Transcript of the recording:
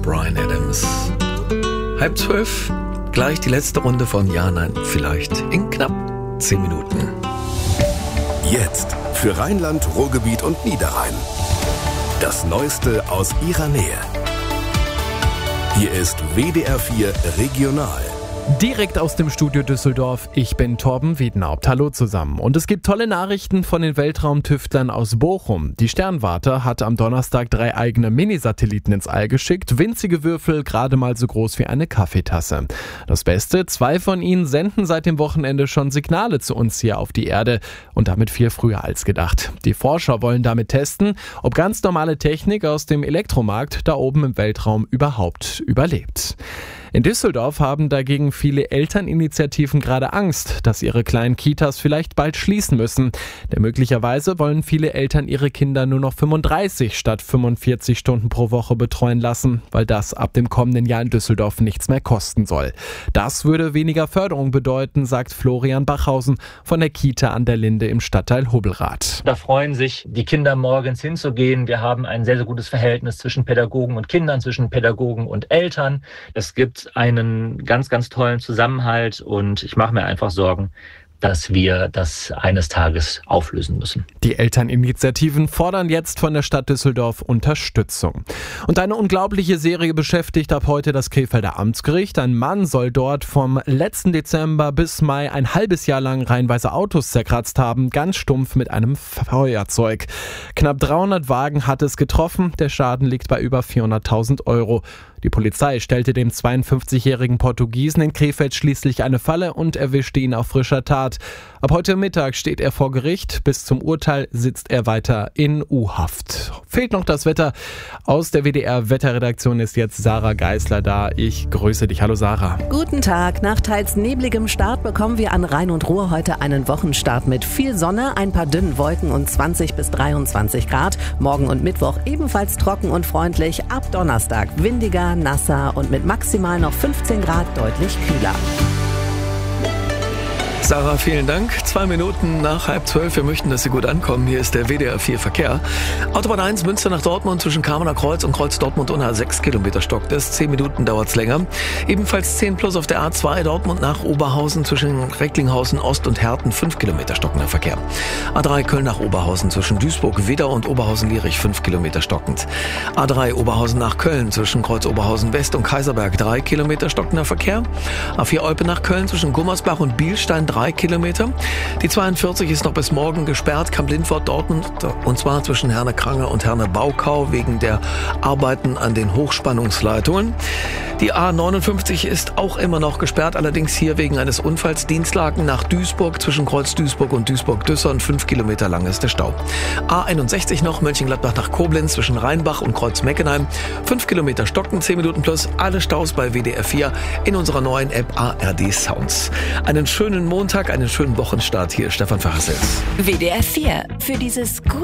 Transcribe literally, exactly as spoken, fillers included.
Bryan Adams. Halb zwölf, gleich die letzte Runde von Ja, Nein, Vielleicht in knapp zehn Minuten. Jetzt für Rheinland, Ruhrgebiet und Niederrhein. Das Neueste aus ihrer Nähe. Hier ist W D R vier Regional. Direkt aus dem Studio Düsseldorf, ich bin Torben Wiedenhaupt. Hallo zusammen. Und es gibt tolle Nachrichten von den Weltraumtüftlern aus Bochum. Die Sternwarte hat am Donnerstag drei eigene Minisatelliten ins All geschickt. Winzige Würfel, gerade mal so groß wie eine Kaffeetasse. Das Beste, zwei von ihnen senden seit dem Wochenende schon Signale zu uns hier auf die Erde. Und damit viel früher als gedacht. Die Forscher wollen damit testen, ob ganz normale Technik aus dem Elektromarkt da oben im Weltraum überhaupt überlebt. In Düsseldorf haben dagegen viele Elterninitiativen gerade Angst, dass ihre kleinen Kitas vielleicht bald schließen müssen. Denn möglicherweise wollen viele Eltern ihre Kinder nur noch fünfunddreißig statt fünfundvierzig Stunden pro Woche betreuen lassen, weil das ab dem kommenden Jahr in Düsseldorf nichts mehr kosten soll. Das würde weniger Förderung bedeuten, sagt Florian Bachhausen von der Kita an der Linde im Stadtteil Hubbelrath. Da freuen sich die Kinder morgens hinzugehen. Wir haben ein sehr, sehr gutes Verhältnis zwischen Pädagogen und Kindern, zwischen Pädagogen und Eltern. Es gibt einen ganz, ganz tollen Zusammenhalt und ich mache mir einfach Sorgen, dass wir das eines Tages auflösen müssen. Die Elterninitiativen fordern jetzt von der Stadt Düsseldorf Unterstützung. Und eine unglaubliche Serie beschäftigt ab heute das Krefelder Amtsgericht. Ein Mann soll dort vom letzten Dezember bis Mai ein halbes Jahr lang reihenweise Autos zerkratzt haben, ganz stumpf mit einem Feuerzeug. Knapp dreihundert Wagen hat es getroffen. Der Schaden liegt bei über vierhunderttausend Euro. Die Polizei stellte dem zweiundfünfzigjährigen Portugiesen in Krefeld schließlich eine Falle und erwischte ihn auf frischer Tat. Ab heute Mittag steht er vor Gericht. Bis zum Urteil sitzt er weiter in U-Haft. Fehlt noch das Wetter. Aus der W D R-Wetterredaktion ist jetzt Sarah Geisler da. Ich grüße dich. Hallo Sarah. Guten Tag. Nach teils nebligem Start bekommen wir an Rhein und Ruhr heute einen Wochenstart mit viel Sonne, ein paar dünnen Wolken und zwanzig bis dreiundzwanzig Grad. Morgen und Mittwoch ebenfalls trocken und freundlich. Ab Donnerstag windiger, nasser und mit maximal noch fünfzehn Grad deutlich kühler. Sarah, vielen Dank. Zwei Minuten nach halb zwölf. Wir möchten, dass Sie gut ankommen. Hier ist der W D R vier Verkehr. Autobahn eins, Münster nach Dortmund zwischen Kamener Kreuz und Kreuz Dortmund Unna sechs Kilometer stockt es. Zehn Minuten dauert es länger. Ebenfalls zehn plus auf der A zwei Dortmund nach Oberhausen zwischen Recklinghausen Ost und Herten fünf Kilometer stockender Verkehr. A drei Köln nach Oberhausen zwischen Duisburg, Wedau und Oberhausen-Lierich fünf Kilometer stockend. A drei Oberhausen nach Köln zwischen Kreuz Oberhausen West und Kaiserberg drei Kilometer stockender Verkehr. A vier Eupen nach Köln zwischen Gummersbach und Bielstein drei Kilometer. Die zweiundvierzig ist noch bis morgen gesperrt, Kamp-Lindfort Dortmund, und zwar zwischen Herne-Krange und Herne-Baukau wegen der Arbeiten an den Hochspannungsleitungen. Die A neunundfünfzig ist auch immer noch gesperrt, allerdings hier wegen eines Unfalls Dienstlaken nach Duisburg zwischen Kreuz Duisburg und Duisburg-Düssern. Fünf Kilometer lang ist der Stau. A einundsechzig noch Mönchengladbach nach Koblenz zwischen Rheinbach und Kreuz Meckenheim. Fünf Kilometer stocken, zehn Minuten plus. Alle Staus bei W D R vier in unserer neuen App A R D Sounds. Einen schönen Montag, einen schönen Wochenstart. Hier ist Stefan Verhassels. W D R vier für dieses gute